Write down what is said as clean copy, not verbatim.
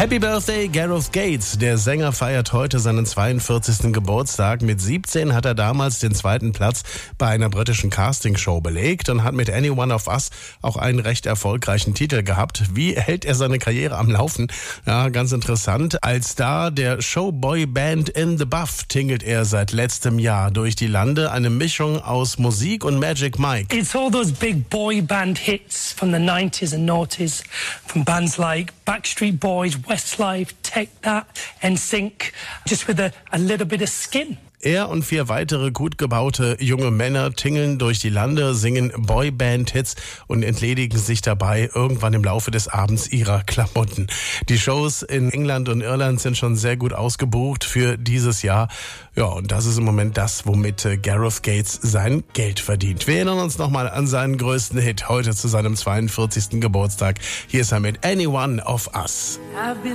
Happy Birthday, Gareth Gates. Der Sänger feiert heute seinen 42. Geburtstag. Mit 17 hat er damals den 2. Platz bei einer britischen Castingshow belegt und hat mit Any One of Us auch einen recht erfolgreichen Titel gehabt. Wie hält er seine Karriere am Laufen? Ja, ganz interessant. Als Star der Showboy-Band In The Buff tingelt er seit letztem Jahr durch die Lande. Eine Mischung aus Musik und Magic Mike. It's all those big boy band hits from the 90s and noughties, from bands like Backstreet Boys, Westlife, Take That, NSYNC, just with a little bit of skin. Er und 4 weitere gut gebaute junge Männer tingeln durch die Lande, singen Boyband-Hits und entledigen sich dabei irgendwann im Laufe des Abends ihrer Klamotten. Die Shows in England und Irland sind schon sehr gut ausgebucht für dieses Jahr. Ja, und das ist im Moment das, womit Gareth Gates sein Geld verdient. Wir erinnern uns nochmal an seinen größten Hit heute zu seinem 42. Geburtstag. Hier ist er mit Any One of Us.